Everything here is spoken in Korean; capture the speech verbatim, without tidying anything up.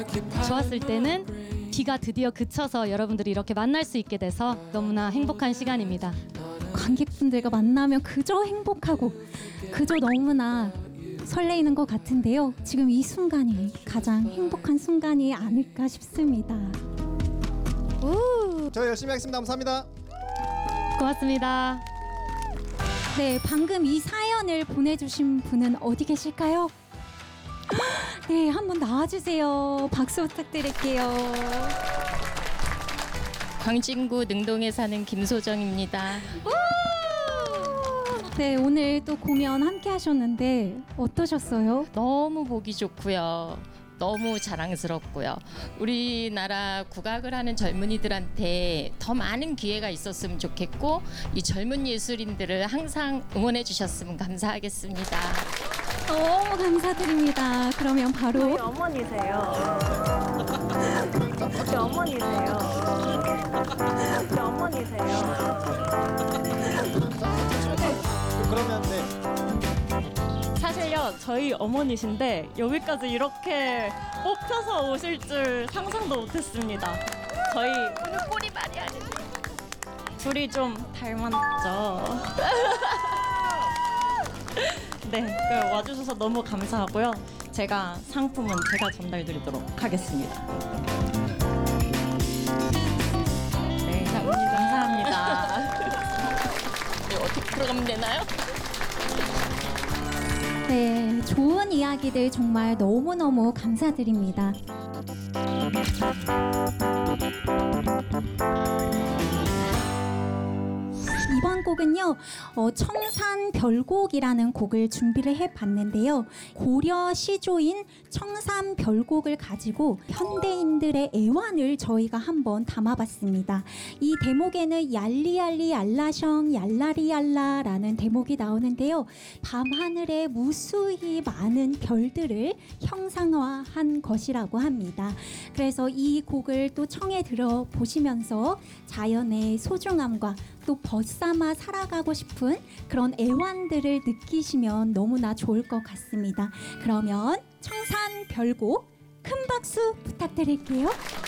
좋았을 때는 비가 드디어 그쳐서 여러분들이 이렇게 만날 수 있게 돼서 너무나 행복한 시간입니다. 관객분들과 만나면 그저 행복하고 그저 너무나 설레이는 것 같은데요. 지금 이 순간이 가장 행복한 순간이 아닐까 싶습니다. 우! 저희 열심히 하겠습니다. 감사합니다. 고맙습니다. 네, 방금 이 사연을 보내주신 분은 어디 계실까요? 네, 한번 나와주세요. 박수 부탁드릴게요. 광진구 능동에 사는 김소정입니다. 네, 오늘 또 공연 함께 하셨는데 어떠셨어요? 너무 보기 좋고요. 너무 자랑스럽고요. 우리나라 국악을 하는 젊은이들한테 더 많은 기회가 있었으면 좋겠고 이 젊은 예술인들을 항상 응원해 주셨으면 감사하겠습니다. 너무 감사드립니다. 그러면 바로 저희 어머니세요. 제 어머니세요. 제 어머니세요. 그러면 네. 사실요, 저희 어머니신데 여기까지 이렇게 뽑혀서 오실 줄 상상도 못했습니다. 저희 오늘 꼴이 말이 아니네. 둘이 좀 닮았죠. 네, 그 와주셔서 너무 감사하고요. 제가 상품은 제가 전달드리도록 하겠습니다. 네, 감사합니다. 네, 어떻게 들어가면 되나요? 네, 좋은 이야기들 정말 너무너무 감사드립니다. 이번 곡은요, 어, 청산별곡이라는 곡을 준비를 해봤는데요. 고려 시조인 청산별곡을 가지고 현대인들의 애환을 저희가 한번 담아봤습니다. 이 대목에는 얄리얄리 얄라셩 얄라리얄라라는 대목이 나오는데요. 밤하늘에 무수히 많은 별들을 형상화한 것이라고 합니다. 그래서 이 곡을 또 청해 들어보시면서 자연의 소중함과 또 벗삼아 살아가고 싶은 그런 애환들을 느끼시면 너무나 좋을 것 같습니다. 그러면 청산별곡 큰 박수 부탁드릴게요.